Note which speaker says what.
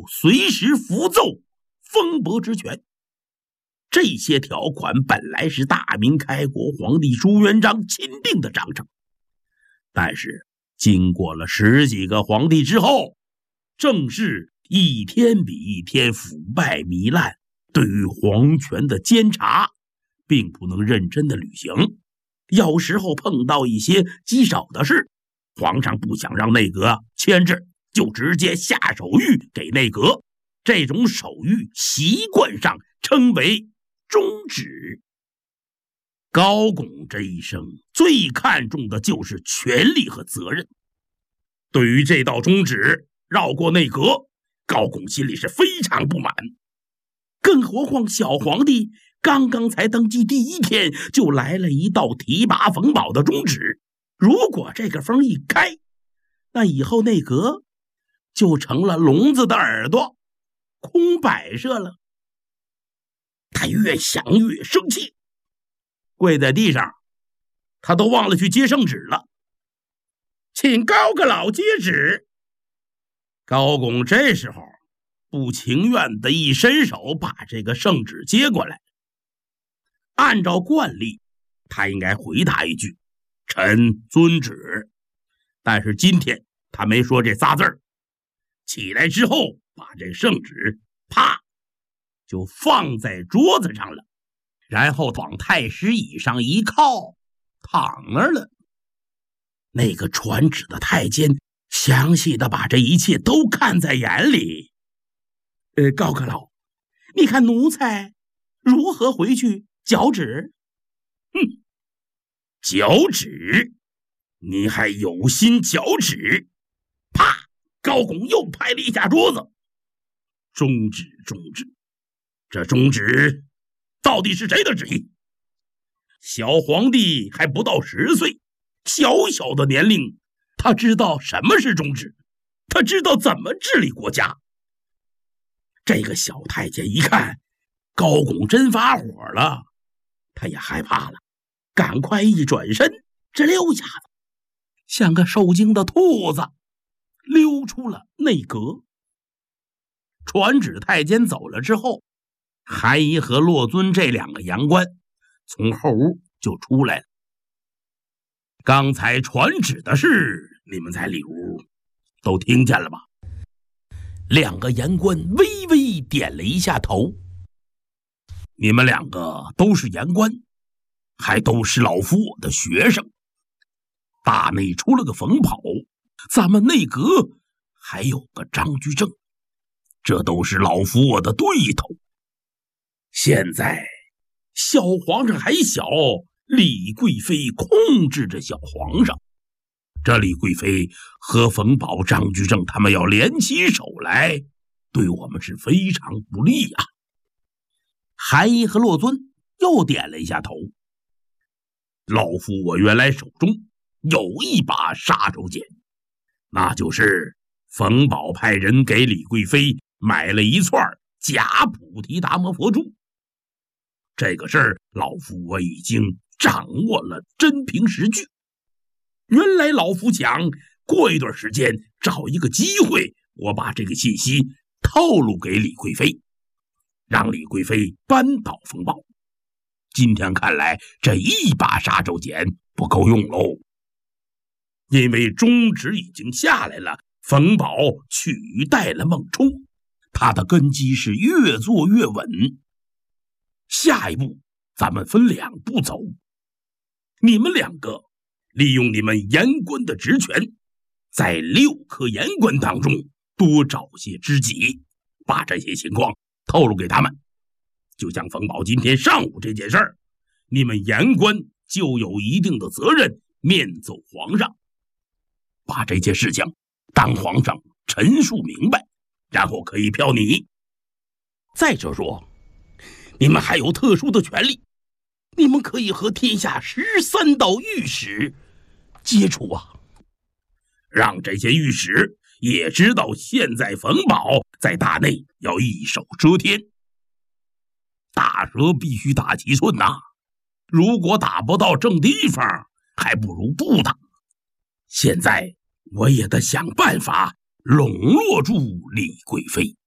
Speaker 1: 随时符奏封伯之权。这些条款本来是大明开国皇帝朱元璋钦定的章程，但是经过了10几个皇帝之后，正是一天比一天腐败糜烂，对于皇权的监察并不能认真的履行。有时候碰到一些棘手的事，皇上不想让内阁牵制，就直接下手谕给内阁，这种手谕习惯上称为中旨。高拱这一生最看重的就是权力和责任，对于这道中旨绕过内阁，高拱心里是非常不满。更何况小皇帝刚刚才登基第1天就来了一道提拔冯保的中旨，如果这个风一开，那以后内阁就成了聋子的耳朵，空摆设了。他越想越生气，跪在地上，他都忘了去接圣旨了。请高阁老接旨。高拱这时候不情愿的一伸手把这个圣旨接过来。按照惯例，他应该回答一句臣遵旨，但是今天他没说这仨字儿，起来之后把这圣旨啪就放在桌子上了，然后往太师椅上一靠，躺那儿了。那个传旨的太监详细的把这一切都看在眼里。高阁老，你看奴才如何回去交旨？交旨？你还有心交旨？啪！高拱又拍了一下桌子。中旨，中旨，这中旨到底是谁的旨意？小皇帝还不到10岁，小小的年龄，他知道什么是中旨，他知道怎么治理国家。这个小太监一看高拱真发火了，他也害怕了，赶快一转身，这溜下子像个受惊的兔子溜出了内阁。传旨太监走了之后，韩仪和洛遵这2个阳官从后屋就出来了。刚才传旨的事你们在里屋都听见了吧？2个言官微微点了一下头。你们2个都是言官，还都是老夫我的学生。大内出了个冯保，咱们内阁还有个张居正，这都是老夫我的对头。现在小皇上还小，李贵妃控制着小皇上，这李贵妃和冯保、张居正他们要联起手来，对我们是非常不利啊。韩仪和洛遵又点了一下头。老夫我原来手中有一把杀手锏，那就是冯保派人给李贵妃买了一串假菩提达摩佛珠。这个事儿老夫我已经掌握了真凭实据。原来老夫想过一段时间找一个机会，我把这个信息透露给李贵妃，让李贵妃扳倒冯保。今天看来这一把杀手锏不够用喽，因为中旨已经下来了，冯保取代了孟冲，他的根基是越做越稳。下一步咱们分2步走，你们2个利用你们言官的职权，在6颗言官当中多找些知己，把这些情况透露给他们。就像冯保今天上午这件事儿，你们言官就有一定的责任面奏皇上，把这件事情当皇上陈述明白，然后可以票你。再者说，你们还有特殊的权利，你们可以和天下13道御史接触啊，让这些御史也知道现在冯保在大内要一手遮天。打蛇必须打七寸呐，如果打不到正地方，还不如不打。现在我也得想办法笼络住李贵妃。